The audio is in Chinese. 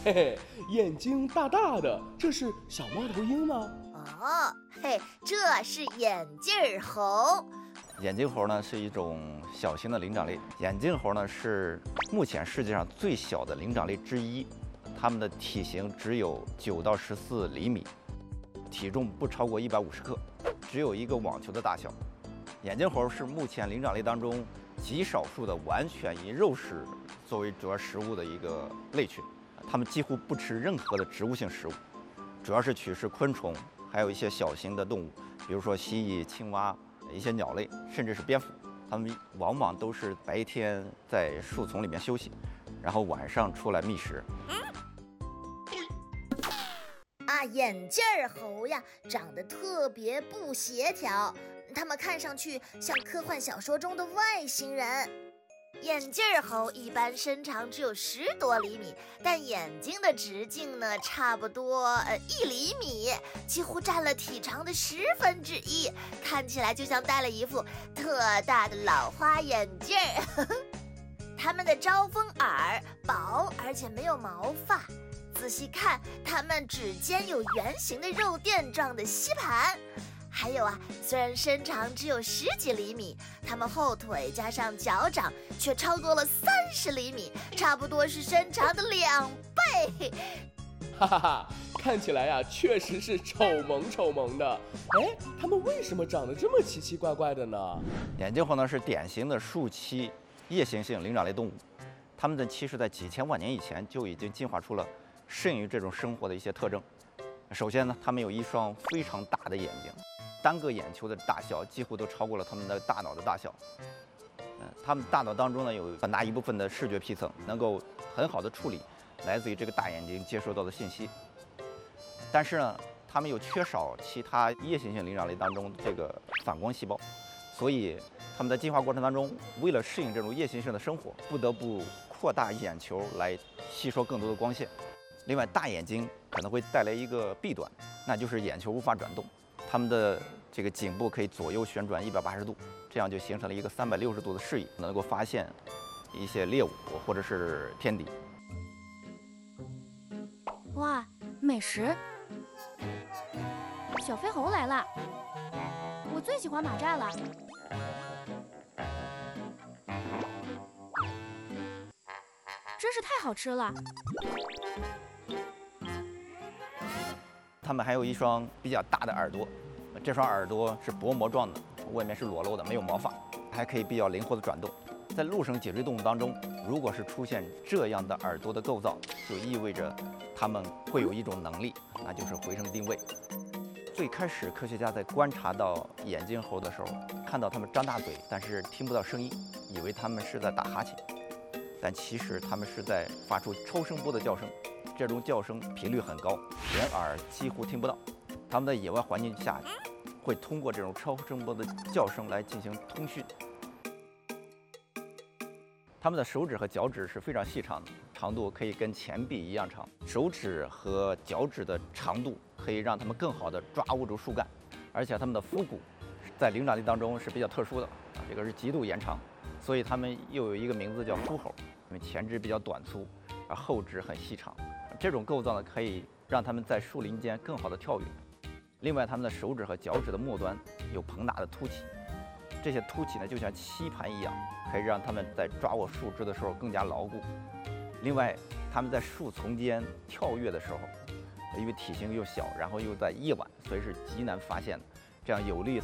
嘿嘿，眼睛大大的，这是小猫头鹰吗？ 哦，嘿，这是眼镜猴。 眼镜猴呢是一种小型的灵长类，眼镜猴呢是目前世界上最小的灵长类之一，它们的体型只有9到14厘米，体重不超过150克，只有一个网球的大小。眼镜猴是目前灵长类当中极少数的完全以肉食作为主要食物的一个类群，它们几乎不吃任何的植物性食物，主要是取食昆虫，还有一些小型的动物，比如说蜥蜴、青蛙。一些鸟类，甚至是蝙蝠，它们往往都是白天在树丛里面休息，然后晚上出来觅食。 眼镜猴呀，长得特别不协调，它们看上去像科幻小说中的外星人。眼镜猴一般身长只有10多厘米，但眼睛的直径呢，差不多1厘米，几乎占了体长的1/10，看起来就像戴了一副特大的老花眼镜。它们的招风耳薄，而且没有毛发。仔细看，它们指尖有圆形的肉垫状的吸盘。还有虽然身长只有10几厘米，它们后腿加上脚掌却超过了30厘米，差不多是身长的2倍。 哈哈哈，看起来确实是丑萌的。哎，它们为什么长得这么奇奇怪怪的呢？ 眼镜猴呢是典型的树栖夜行性灵长类动物，它们其实在几千万年以前就已经进化出了适应于这种生活的一些特征。首先呢，它们有一双非常大的眼睛。单个眼球的大小几乎都超过了它们的大脑的大小。它们大脑当中呢有很大一部分的视觉皮层，能够很好的处理来自于这个大眼睛接收到的信息。但是呢，它们又缺少其他夜行性灵长类当中这个反光细胞，所以它们在进化过程当中，为了适应这种夜行性的生活，不得不扩大眼球来吸收更多的光线。另外，大眼睛可能会带来一个弊端，那就是眼球无法转动。它们的这个颈部可以左右旋转180度，这样就形成了一个360度的视野，能够发现一些猎物或者是天敌。 哇，美食！小飞猴来了，我最喜欢马寨了。真是太好吃了。 它们还有一双比较大的耳朵，这双耳朵是薄膜状的，外面是裸露的，没有毛发，还可以比较灵活的转动。在陆生脊椎动物当中，如果是出现这样的耳朵的构造，就意味着它们会有一种能力，那就是回声定位。最开始科学家在观察到眼镜猴的时候，看到它们张大嘴，但是听不到声音，以为它们是在打哈欠，但其实它们是在发出抽声波的叫声。这种叫声频率很高，人耳几乎听不到。它们在野外环境下会通过这种超声波的叫声来进行通讯。它们的手指和脚趾是非常细长的，长度可以跟前臂一样长。手指和脚趾的长度可以让它们更好地抓握住树干，而且它们的腹骨在灵长类当中是比较特殊的，这个是极度延长，所以它们又有一个名字叫腹猴，因为前肢比较短粗，而后肢很细长。这种构造呢，可以让它们在树林间更好的跳跃。另外，它们的手指和脚趾的末端有膨大的凸起，这些凸起呢，就像吸盘一样，可以让它们在抓握树枝的时候更加牢固。另外，它们在树丛间跳跃的时候，因为体型又小，然后又在夜晚，所以是极难发现的。这样有利于